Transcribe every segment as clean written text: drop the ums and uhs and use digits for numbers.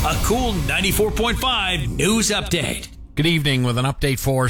A cool 94.5 news update. Good evening with an update for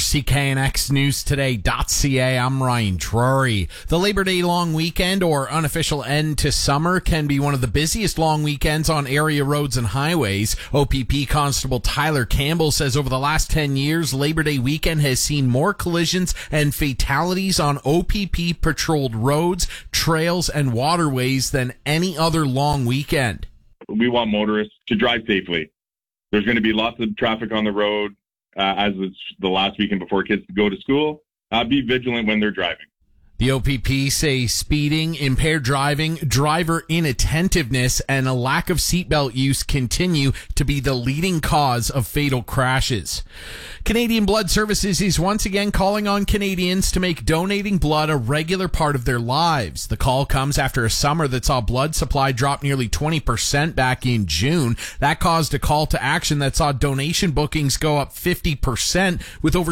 CKNXNewsToday.ca. I'm Ryan Drury. The Labor Day long weekend, or unofficial end to summer, can be one of the busiest long weekends on area roads and highways. OPP Constable Tyler Campbell says over the last 10 years, Labor Day weekend has seen more collisions and fatalities on OPP patrolled roads, trails, and waterways than any other long weekend. We want motorists to drive safely. There's going to be lots of traffic on the road. As it's the last weekend before kids go to school, be vigilant when they're driving. The OPP say speeding, impaired driving, driver inattentiveness, and a lack of seatbelt use continue to be the leading cause of fatal crashes. Canadian Blood Services is once again calling on Canadians to make donating blood a regular part of their lives. The call comes after a summer that saw blood supply drop nearly 20% back in June. That caused a call to action that saw donation bookings go up 50% with over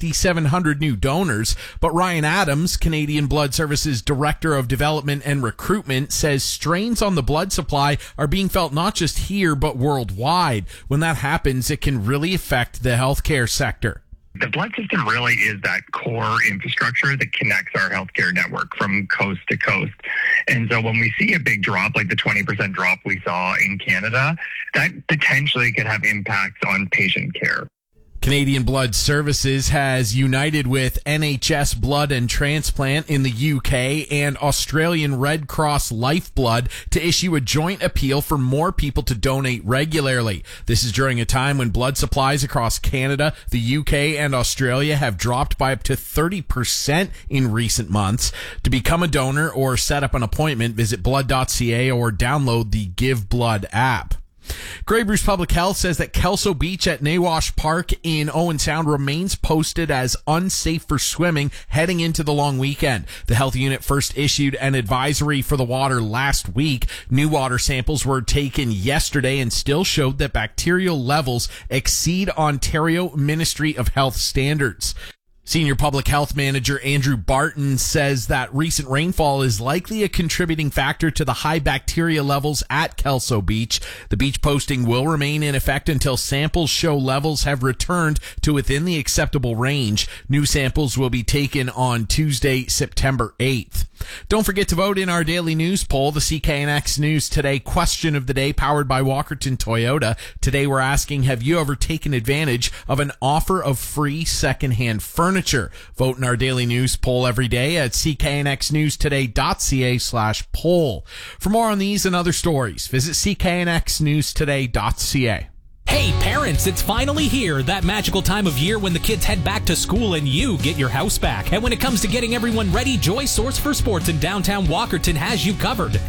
6,700 new donors. But Ryan Adams, Canadian Blood Services Director of Development and Recruitment, says strains on the blood supply are being felt not just here but worldwide. When that happens, it can really affect the healthcare sector. The blood system really is that core infrastructure that connects our healthcare network from coast to coast. And so when we see a big drop, like the 20% drop we saw in Canada, that potentially could have impacts on patient care. Canadian Blood Services has united with NHS Blood and Transplant in the UK and Australian Red Cross Lifeblood to issue a joint appeal for more people to donate regularly. This is during a time when blood supplies across Canada, the UK, and Australia have dropped by up to 30% in recent months. To become a donor or set up an appointment, visit blood.ca or download the Give Blood app. Grey Bruce Public Health says that Kelso Beach at Nawash Park in Owen Sound remains posted as unsafe for swimming heading into the long weekend. The health unit first issued an advisory for the water last week. New water samples were taken yesterday and still showed that bacterial levels exceed Ontario Ministry of Health standards. Senior Public Health Manager Andrew Barton says that recent rainfall is likely a contributing factor to the high bacteria levels at Kelso Beach. The beach posting will remain in effect until samples show levels have returned to within the acceptable range. New samples will be taken on Tuesday, September 8th. Don't forget to vote in our daily news poll, the CKNX News Today question of the day, powered by Walkerton Toyota. Today we're asking, have you ever taken advantage of an offer of free secondhand furniture? Vote in our daily news poll every day at CKNXNewsToday.ca/poll. For more on these and other stories, visit CKNXNewsToday.ca. Hey parents, it's finally here, that magical time of year when the kids head back to school and you get your house back. And when it comes to getting everyone ready, Joy Source for Sports in downtown Walkerton has you covered.